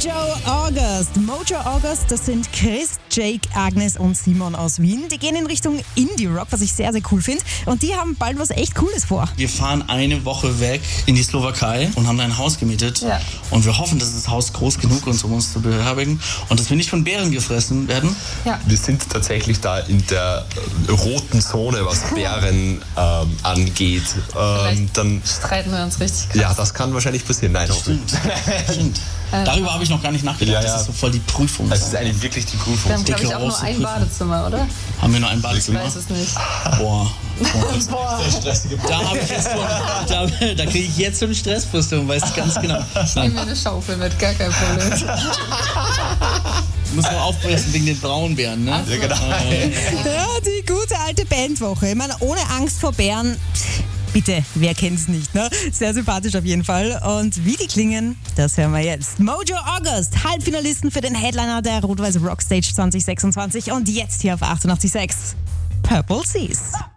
Mojo August, das sind Chris, Jake, Agnes und Simon aus Wien. Die gehen in Richtung Indie-Rock, was ich sehr, sehr cool finde. Und die haben bald was echt Cooles vor. Wir fahren eine Woche weg in die Slowakei und haben da ein Haus gemietet. Ja. Und wir hoffen, dass das Haus groß genug ist, um uns zu beherbergen und dass wir nicht von Bären gefressen werden. Ja. Wir sind tatsächlich da in der roten Zone, was Bären angeht. Dann streiten wir uns richtig krass. Ja, das kann wahrscheinlich passieren. Nein, Stimmt. Darüber habe ich noch gar nicht nachgedacht. Ja. Das ist so voll die Prüfung. Das ist eigentlich wirklich die Prüfung. Wir haben, glaube ich, auch nur ein Badezimmer, oder? Haben wir nur ein Badezimmer? Ich weiß es nicht. Boah. Sehr stressige Da kriege ich jetzt so eine Stressbrüstung, weißt du ganz genau. Ich nehme mir eine Schaufel mit, gar kein Problem. Muss nur aufpassen wegen den Braunbären, ne? Ja, genau. Ja, die gute alte Bandwoche. Ich meine, ohne Angst vor Bären. Bitte, wer kennt's nicht, ne? Sehr sympathisch auf jeden Fall. Und wie die klingen, das hören wir jetzt. Mojo August, Halbfinalisten für den Headliner der Rot-Weiß Rockstage 2026. Und jetzt hier auf 88.6 Purple Seas.